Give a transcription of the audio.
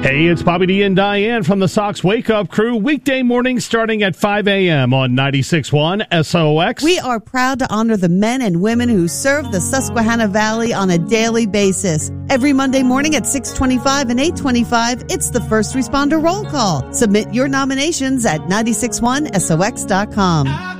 Hey, it's Bobby D and Diane from the Sox Wake Up Crew. Weekday mornings starting at 5 a.m. on 96.1 SOX. We are proud to honor the men and women who serve the Susquehanna Valley on a daily basis. Every Monday morning at 6:25 and 8:25, it's the First Responder Roll Call. Submit your nominations at 961sox.com.